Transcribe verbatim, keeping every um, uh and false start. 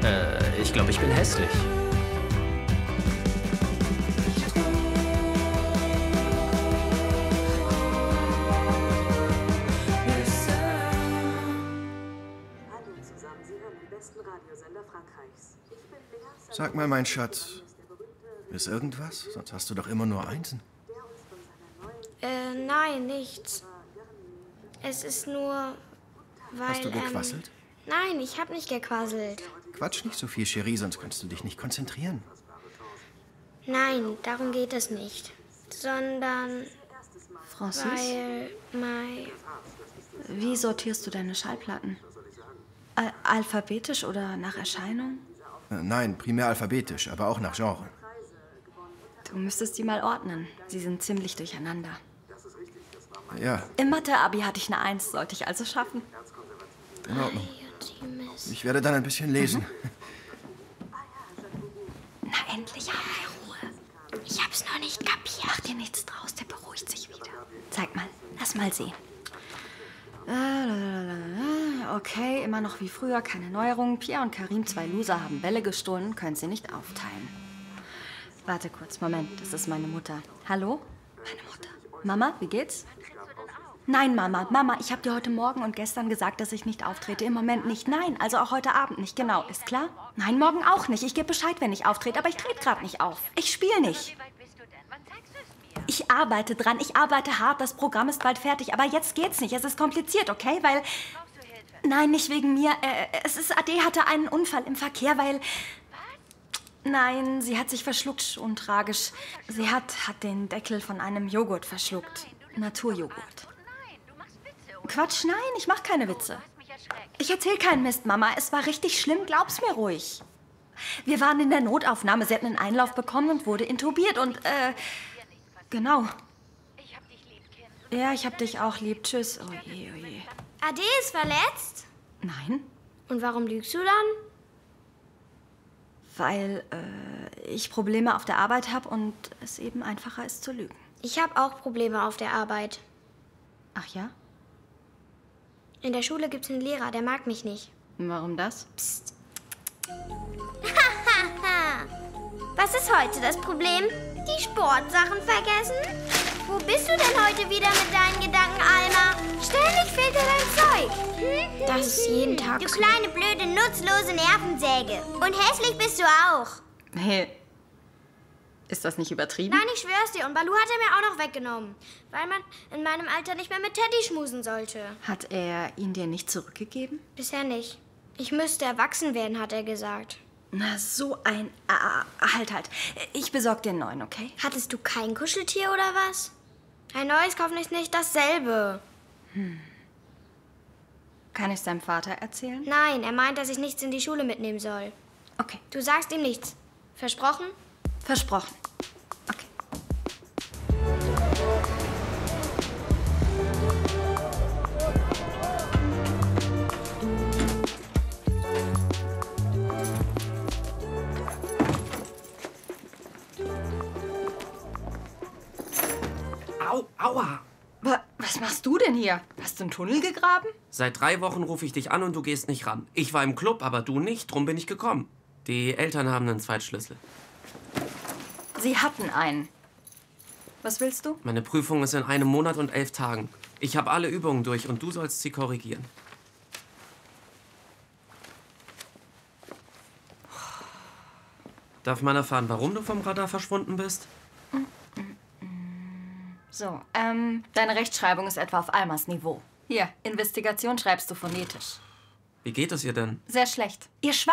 Äh, ich glaube, ich bin hässlich. Sag mal, mein Schatz, ist irgendwas? Sonst hast du doch immer nur Einsen. Äh, nein, nichts. Es ist nur, weil, Hast du gequasselt? Ähm, nein, ich habe nicht gequasselt. Quatsch nicht so viel, Cherie, sonst kannst du dich nicht konzentrieren. Nein, darum geht es nicht. Sondern, Francis, weil, mein... wie sortierst du deine Schallplatten? Al alphabetisch oder nach Erscheinung? Äh, nein, primär alphabetisch, aber auch nach Genre. Du müsstest die mal ordnen. Sie sind ziemlich durcheinander. Ja, Im Mathe-Abi hatte ich eine Eins, sollte ich also schaffen. in Ordnung. Ich werde dann ein bisschen lesen. Na, endlich haben wir Ruhe. Ich hab's noch nicht kapiert. Mach dir nichts draus, der beruhigt sich wieder. Zeig mal, lass mal sehen. Äh, Okay, immer noch wie früher, keine Neuerungen. Pia und Karim, zwei Loser, haben Bälle gestohlen, können sie nicht aufteilen. Warte kurz, Moment, das ist meine Mutter. Hallo? Meine Mutter. Mama, wie geht's? Nein, Mama, Mama, ich habe dir heute Morgen und gestern gesagt, dass ich nicht auftrete. Im Moment nicht. Nein, also auch heute Abend nicht. Genau, ist klar? Nein, morgen auch nicht. Ich gebe Bescheid, wenn ich auftrete, aber ich trete gerade nicht auf. Ich spiele nicht. Ich arbeite dran, ich arbeite hart. Das Programm ist bald fertig, aber jetzt geht's nicht. Es ist kompliziert, okay? Weil... Nein, nicht wegen mir. Äh, es ist, Ade hatte einen Unfall im Verkehr, weil... Nein, sie hat sich verschluckt, untragisch. Sie hat, hat den Deckel von einem Joghurt verschluckt. Naturjoghurt. Quatsch, nein, ich mach keine Witze. Ich erzähl keinen Mist, Mama. Es war richtig schlimm, glaub's mir ruhig. Wir waren in der Notaufnahme. Sie hat einen Einlauf bekommen und wurde intubiert und, äh, genau. Ja, ich hab dich auch lieb. Tschüss. Oh je, oh je. Ade ist verletzt? Nein, Und warum lügst du dann? weil äh, ich Probleme auf der Arbeit habe und es eben einfacher ist zu lügen. Ich habe auch Probleme auf der Arbeit. Ach ja? In der Schule gibt's einen Lehrer, der mag mich nicht. Warum das? Psst. Was ist heute das Problem? Die Sportsachen vergessen? Wo bist du denn heute wieder mit deinen Gedanken, Alma? Ständig fehlt dir dein Zeug. Das ist jeden Tag Du so. kleine, blöde, nutzlose Nervensäge. Und hässlich bist du auch. Hey, ist das nicht übertrieben? Nein, ich schwör's dir. Und Balu hat er mir auch noch weggenommen. Weil man in meinem Alter nicht mehr mit Teddy schmusen sollte. Hat er ihn dir nicht zurückgegeben? Bisher nicht. Ich müsste erwachsen werden, hat er gesagt. Na, so ein... Ah, halt, halt. Ich besorg dir einen neuen, okay? Hattest du kein Kuscheltier oder was? Ein neues kaufen ist nicht dasselbe. Hm. Kann ich deinem Vater erzählen? Nein, er meint, dass ich nichts in die Schule mitnehmen soll. Okay. Du sagst ihm nichts. Versprochen? Versprochen. Okay. Au, aua! Wa- Was machst du denn hier? Hast du einen Tunnel gegraben? Seit drei Wochen rufe ich dich an und du gehst nicht ran. Ich war im Club, aber du nicht, drum bin ich gekommen. Die Eltern haben einen Zweitschlüssel. Sie hatten einen. Was willst du? Meine Prüfung ist in einem Monat und elf Tagen. Ich habe alle Übungen durch und du sollst sie korrigieren. Darf man erfahren, warum du vom Radar verschwunden bist? So, ähm, deine Rechtschreibung ist etwa auf Almas Niveau. Hier, Investigation schreibst du phonetisch. Wie geht es ihr denn? Sehr schlecht. Ihr Schwa